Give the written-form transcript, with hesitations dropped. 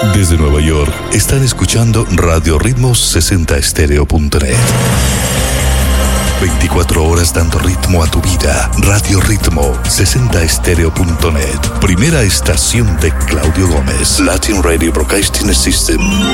Desde Nueva York están escuchando Radio Ritmo 60 Estéreo.net. 24 horas dando ritmo a tu vida. Radio Ritmo 60 Estéreo.net. Primera estación de Claudio Gómez. Latin Radio Broadcasting System.